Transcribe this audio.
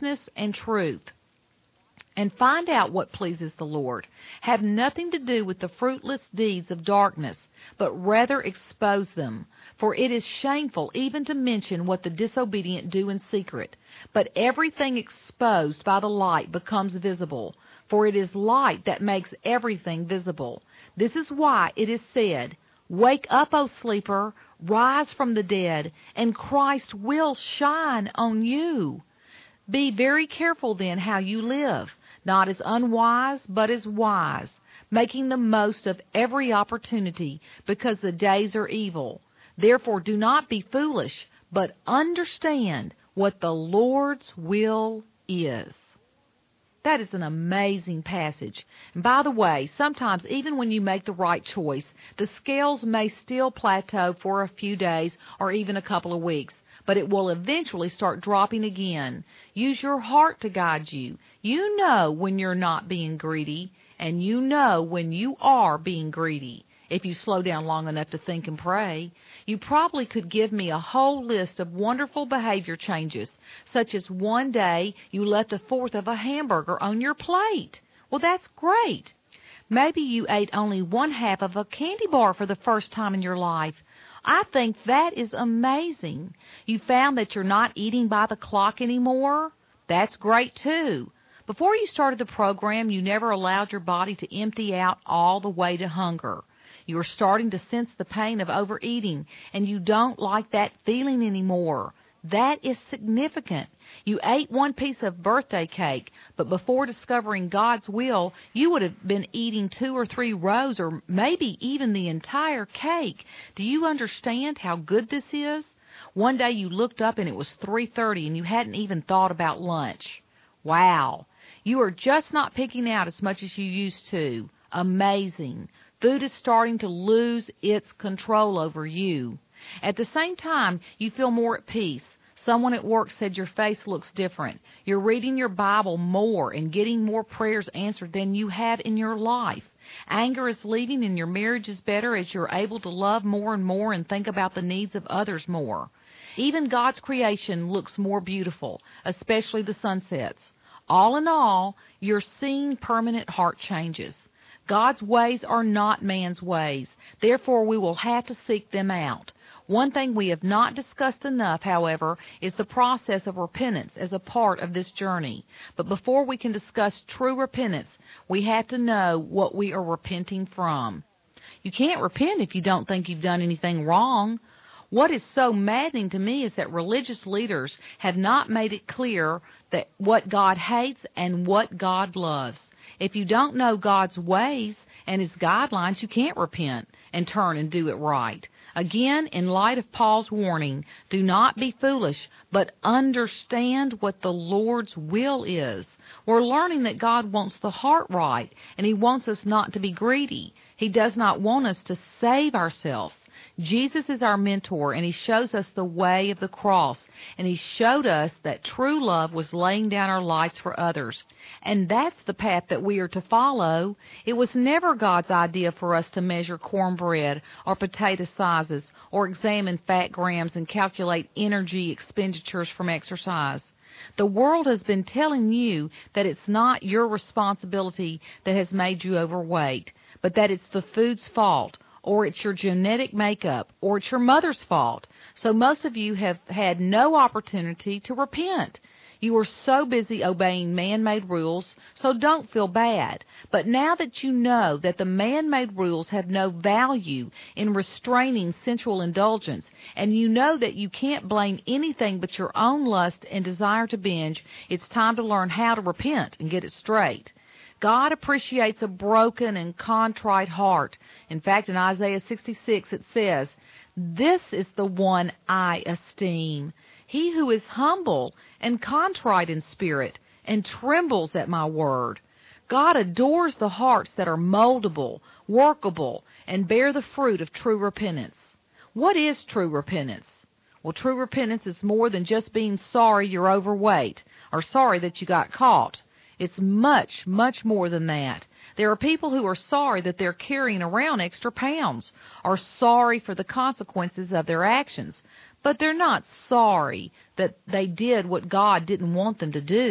righteousness and truth, and find out what pleases the Lord. Have nothing to do with the fruitless deeds of darkness, but rather expose them. For it is shameful even to mention what the disobedient do in secret. But everything exposed by the light becomes visible, for it is light that makes everything visible. This is why it is said, "Wake up, O sleeper, rise from the dead, and Christ will shine on you." Be very careful then how you live, not as unwise, but as wise, making the most of every opportunity, because the days are evil. Therefore do not be foolish, but understand what the Lord's will is. That is an amazing passage. And by the way, sometimes even when you make the right choice, the scales may still plateau for a few days or even a couple of weeks, but it will eventually start dropping again. Use your heart to guide you. You know when you're not being greedy, and you know when you are being greedy. If you slow down long enough to think and pray, you probably could give me a whole list of wonderful behavior changes, such as one day you left a fourth of a hamburger on your plate. Well, that's great. Maybe you ate only one half of a candy bar for the first time in your life. I think that is amazing. You found that you're not eating by the clock anymore? That's great, too. Before you started the program, you never allowed your body to empty out all the way to hunger. You are starting to sense the pain of overeating, and you don't like that feeling anymore. That is significant. You ate one piece of birthday cake, but before discovering God's will, you would have been eating 2 or 3 rows or maybe even the entire cake. Do you understand how good this is? One day you looked up and it was 3:30 and you hadn't even thought about lunch. Wow. You are just not picking out as much as you used to. Amazing. Food is starting to lose its control over you. At the same time, you feel more at peace. Someone at work said your face looks different. You're reading your Bible more and getting more prayers answered than you have in your life. Anger is leaving and your marriage is better as you're able to love more and more and think about the needs of others more. Even God's creation looks more beautiful, especially the sunsets. All in all, you're seeing permanent heart changes. God's ways are not man's ways. Therefore, we will have to seek them out. One thing we have not discussed enough, however, is the process of repentance as a part of this journey. But before we can discuss true repentance, we have to know what we are repenting from. You can't repent if you don't think you've done anything wrong. What is so maddening to me is that religious leaders have not made it clear that what God hates and what God loves. If you don't know God's ways and His guidelines, you can't repent and turn and do it right. Again, in light of Paul's warning, do not be foolish, but understand what the Lord's will is. We're learning that God wants the heart right, and He wants us not to be greedy. He does not want us to save ourselves. Jesus is our mentor, and He shows us the way of the cross, and He showed us that true love was laying down our lives for others. And that's the path that we are to follow. It was never God's idea for us to measure cornbread or potato sizes or examine fat grams and calculate energy expenditures from exercise. The world has been telling you that it's not your responsibility that has made you overweight, but that it's the food's fault, or it's your genetic makeup, or it's your mother's fault. So most of you have had no opportunity to repent. You are so busy obeying man-made rules, so don't feel bad. But now that you know that the man-made rules have no value in restraining sensual indulgence, and you know that you can't blame anything but your own lust and desire to binge, it's time to learn how to repent and get it straight. God appreciates a broken and contrite heart. In fact, in Isaiah 66 it says, "This is the one I esteem, he who is humble and contrite in spirit and trembles at my word." God adores the hearts that are moldable, workable, and bear the fruit of true repentance. What is true repentance? Well, true repentance is more than just being sorry you're overweight or sorry that you got caught. It's much, much more than that. There are people who are sorry that they're carrying around extra pounds, or sorry for the consequences of their actions, but they're not sorry that they did what God didn't want them to do.